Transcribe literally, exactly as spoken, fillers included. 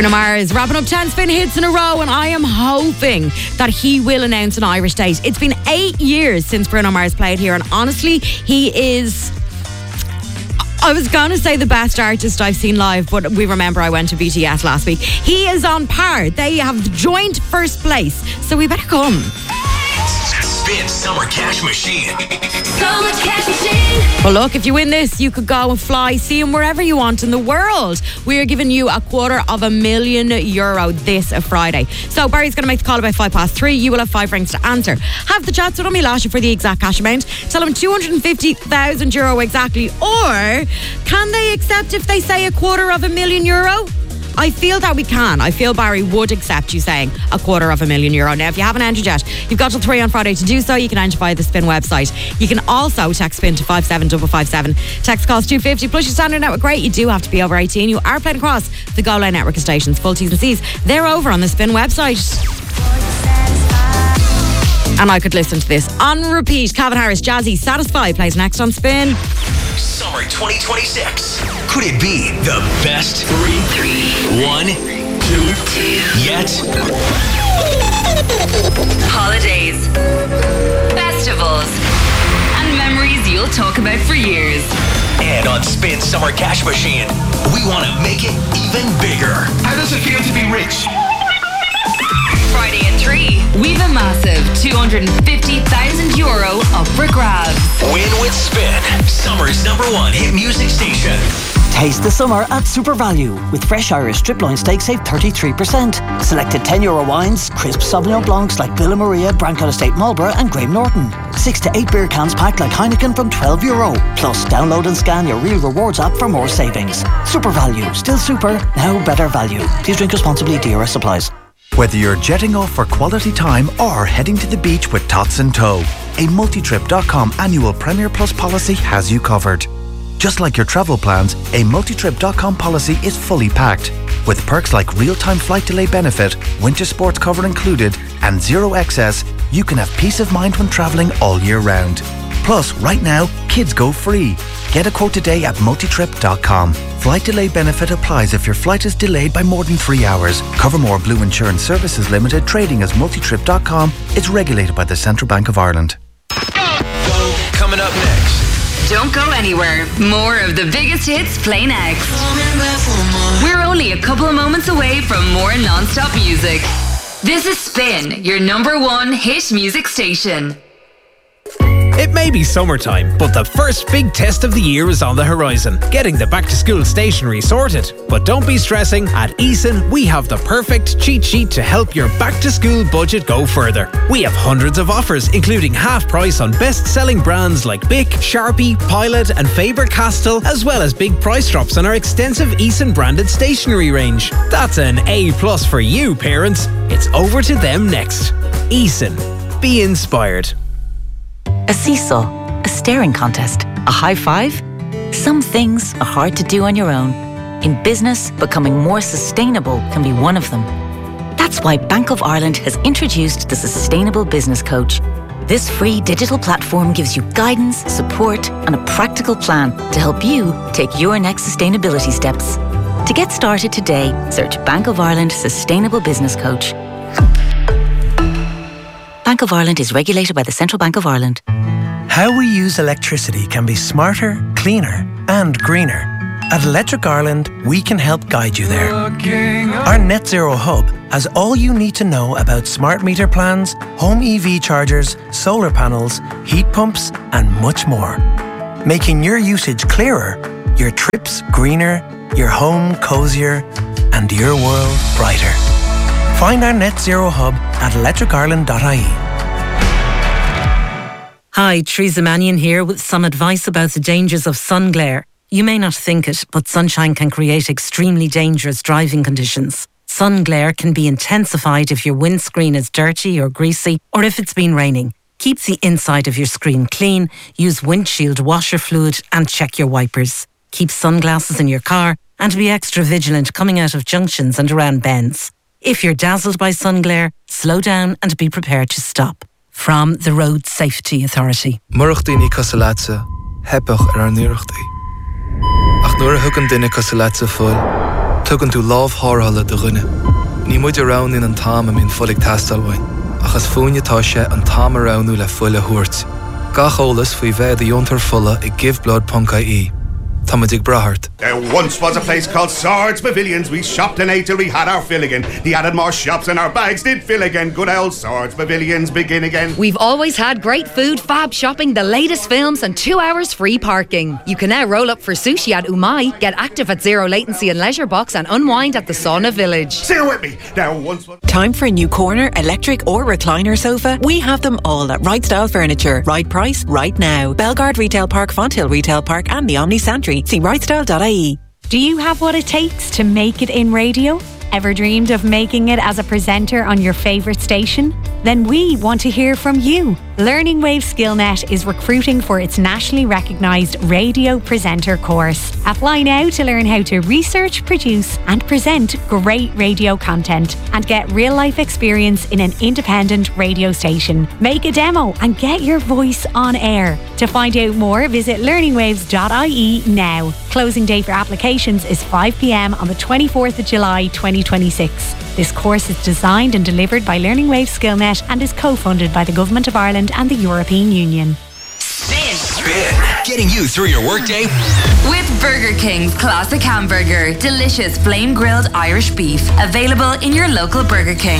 Bruno Mars wrapping up ten spin hits in a row, and I am hoping that he will announce an Irish date. It's been eight years since Bruno Mars played here, and honestly, he is... I was going to say the best artist I've seen live, but we remember I went to B T S last week. He is on par. They have the joint first place, so we better come. Spin Summer Cash Machine. Summer Cash Machine. Well, look, if you win this, you could go and fly, see him wherever you want in the world. We are giving you a quarter of a million euro this Friday. So Barry's going to make the call about five past three. You will have five rings to answer. Have the chat with Ummi Lasha for the exact cash amount. Tell him two hundred fifty thousand euro exactly. Or can they accept if they say a quarter of a million euro? I feel that we can. I feel Barry would accept you saying a quarter of a million euro. Now, if you haven't entered yet, you've got till three on Friday to do so. You can enter via the Spin website. You can also text Spin to five seven five five seven. Text costs two fifty plus your standard network rate. You do have to be over eighteen. You are playing across the Go Line network of stations. Full T's and C's. They're over on the Spin website. And I could listen to this on repeat. Calvin Harris, Jazzy, Satisfy plays next on Spin. Summer twenty twenty-six. Could it be the best three, three, one, two, two yet? Holidays, festivals, and memories you'll talk about for years. And on Spin Summer Cash Machine, we want to make it even bigger. How does it feel to be rich? Friday at three, we've a massive two hundred fifty thousand euro up for grabs. Win with Spin, summer's number one hit music station. Taste the summer at Super Value. With fresh Irish strip loin steak, save thirty-three percent. Selected ten euro wines, crisp Sauvignon Blancs like Villa Maria, Branco Estate Marlborough and Graham Norton. six to eight beer cans packed like Heineken from twelve euro. Plus, download and scan your Real Rewards app for more savings. Super Value. Still super, now better value. Please drink responsibly. D R S supplies. Whether you're jetting off for quality time or heading to the beach with Tots in tow, a multitrip dot com annual Premier Plus policy has you covered. Just like your travel plans, a multitrip dot com policy is fully packed. With perks like real-time flight delay benefit, winter sports cover included, and zero excess, you can have peace of mind when travelling all year round. Plus, right now, kids go free. Get a quote today at multitrip dot com. Flight delay benefit applies if your flight is delayed by more than three hours. Covermore Blue Insurance Services Limited, trading as multitrip dot com. It's regulated by the Central Bank of Ireland. Coming up next. Don't go anywhere. More of the biggest hits play next. We're only a couple of moments away from more non-stop music. This is Spin, your number one hit music station. It may be summertime, but the first big test of the year is on the horizon, getting the back-to-school stationery sorted. But don't be stressing. At Eason, we have the perfect cheat sheet to help your back-to-school budget go further. We have hundreds of offers, including half price on best-selling brands like Bic, Sharpie, Pilot and Faber-Castell, as well as big price drops on our extensive Eason-branded stationery range. That's an A plus for you, parents. It's over to them next. Eason. Be inspired. A seesaw, a staring contest, a high five? Some things are hard to do on your own. In business, becoming more sustainable can be one of them. That's why Bank of Ireland has introduced the Sustainable Business Coach. This free digital platform gives you guidance, support, and a practical plan to help you take your next sustainability steps. To get started today, search Bank of Ireland Sustainable Business Coach. Bank of Ireland is regulated by the Central Bank of Ireland. How we use electricity can be smarter, cleaner and greener. At Electric Ireland, we can help guide you there. Our Net Zero Hub has all you need to know about smart meter plans, home E V chargers, solar panels, heat pumps and much more. Making your usage clearer, your trips greener, your home cosier and your world brighter. Find our Net Zero Hub at electric ireland dot I E. Hi, Teresa Mannion here with some advice about the dangers of sun glare. You may not think it, but sunshine can create extremely dangerous driving conditions. Sun glare can be intensified if your windscreen is dirty or greasy, or if it's been raining. Keep the inside of your screen clean, use windshield washer fluid and check your wipers. Keep sunglasses in your car and be extra vigilant coming out of junctions and around bends. If you're dazzled by sun glare, slow down and be prepared to stop. From the Road Safety Authority. Morchtini Casalatza, Hepach Ernirochti. Ach nur Hucken Dinne Casalatza full. Tugann tú lámh thárthala do dhuine. Ní muid around in an tám a mín fullig tastalhain, achas fúinetá sé an tám aroundú le fuile thuairt. Gach ólas faoi bheith a diontar fulla i giveblood dot I E. Tamadig Brahart. There once was a place called Swords Pavilions. We shopped and ate till we had our fill again. They added more shops and our bags did fill again. Good old Swords Pavilions begin again. We've always had great food, fab shopping, the latest films and two hours free parking. You can now roll up for sushi at Umai, get active at Zero Latency and Leisure Box and unwind at the Sauna Village. Say it with me. There once was... Time for a new corner, electric or recliner sofa? We have them all at Right Style Furniture. Right price, right now. Belgard Retail Park, Fonthill Retail Park and the Omni Santry. See right style dot I E. Do you have what it takes to make it in radio? Ever dreamed of making it as a presenter on your favourite station? Then we want to hear from you. Learning Wave SkillNet is recruiting for its nationally recognised radio presenter course. Apply now to learn how to research, produce and present great radio content and get real-life experience in an independent radio station. Make a demo and get your voice on air. To find out more, visit learning waves dot I E now. Closing date for applications is five p m on the twenty-fourth of July twenty twenty-six. This course is designed and delivered by Learning Wave SkillNet and is co-funded by the Government of Ireland and the European Union. Spin. Spin. Getting you through your workday. With Burger King's Classic Hamburger. Delicious flame grilled Irish beef. Available in your local Burger King.